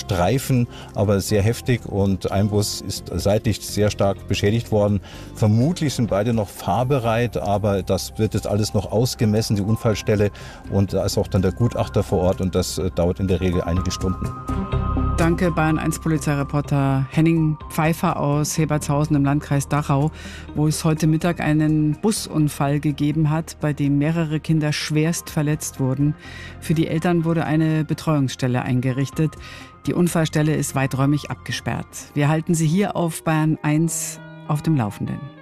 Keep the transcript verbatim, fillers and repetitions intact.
Streifen, aber sehr heftig und ein Bus ist seitlich sehr stark beschädigt worden. Vermutlich sind beide noch fahrbereit, aber das wird jetzt alles noch ausgemessen, die Unfallstelle, und da ist auch dann der Gutachter vor Ort und das dauert in der Regel einige Stunden. Danke, Bayern eins Polizeireporter Henning Pfeiffer aus Hebertshausen im Landkreis Dachau, wo es heute Mittag einen Busunfall gegeben hat, bei dem mehrere Kinder schwerst verletzt wurden. Für die Eltern wurde eine Betreuungsstelle eingerichtet. Die Unfallstelle ist weiträumig abgesperrt. Wir halten Sie hier auf Bayern eins auf dem Laufenden.